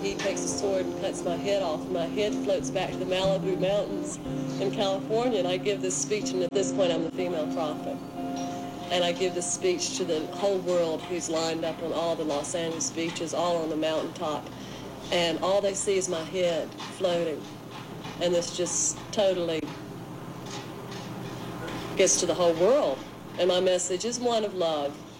he takes a sword and cuts my head off. My head floats back to the Malibu Mountains in California, and I give this speech, and at this point I'm the female prophet. And I give this speech to the whole world who's lined up on all the Los Angeles beaches, all on the mountaintop. And all they see is my head floating. And this just totally gets to the whole world. And my message is one of love.